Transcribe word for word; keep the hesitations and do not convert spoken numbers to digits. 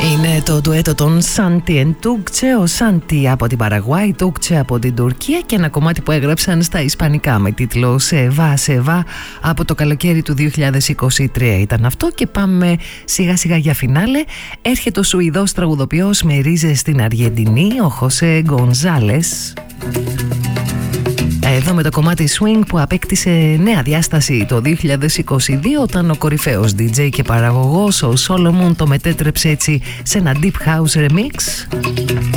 Είναι το ντουέτο των Santi and Tukche, ο Santi από την Παραγουάη, Tukche από την Τουρκία, και ένα κομμάτι που έγραψαν στα ισπανικά με τίτλο «Σεβά, Σεβά» από το καλοκαίρι του δύο χιλιάδες είκοσι τρία ήταν αυτό. Και πάμε σιγά σιγά για φινάλε. Έρχεται ο Σουηδός τραγουδοποιός με ρίζες στην Αργεντινή, ο Χωσέ Γκονζάλες. Εδώ με το κομμάτι Swing που απέκτησε νέα διάσταση το δύο χιλιάδες είκοσι δύο, όταν ο κορυφαίος ντι τζέι και παραγωγός ο Solomon το μετέτρεψε έτσι σε ένα Deep House Remix.